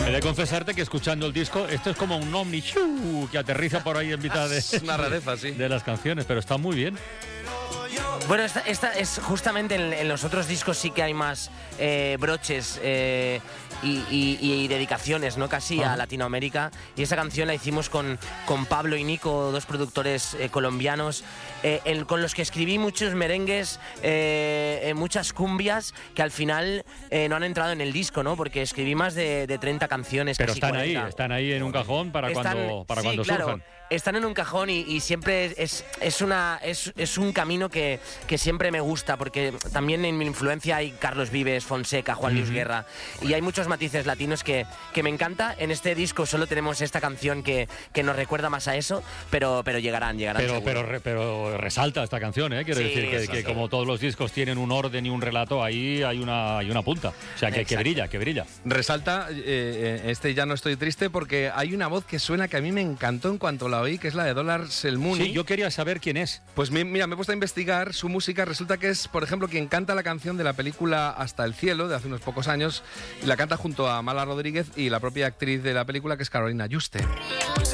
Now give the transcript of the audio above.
He de confesarte que escuchando el disco, esto es como un ovni que aterriza por ahí en mitad de, una rareza, sí, de las canciones, pero está muy bien. Bueno, esta es justamente en los otros discos sí que hay más broches y dedicaciones, ¿no? Casi a Latinoamérica. Y esa canción la hicimos con Pablo y Nico, dos productores colombianos, con los que escribí muchos merengues, muchas cumbias que al final no han entrado en el disco, ¿no? Porque escribí más de 30 canciones. Pero casi están 40. están ahí en un cajón para cuando claro, surjan. Están en un cajón y siempre es un camino que siempre me gusta, porque también en mi influencia hay Carlos Vives, Fonseca, Juan Luis Guerra, y hay muchos matices latinos que me encanta. En este disco solo tenemos esta canción que nos recuerda más a eso, pero llegarán pero resalta esta canción, ¿eh? Quiero decir que como todos los discos tienen un orden y un relato, ahí hay una punta. O sea, que brilla. Resalta, Ya no estoy triste, porque hay una voz que suena que a mí me encantó en cuanto la oí, que es la de Dólar Selmuni. Sí, yo quería saber quién es. Pues mira, me he puesto a investigar su música. Resulta que es, por ejemplo, quien canta la canción de la película Hasta el cielo, de hace unos pocos años, y la canta junto a Mala Rodríguez y la propia actriz de la película, que es Carolina Juste.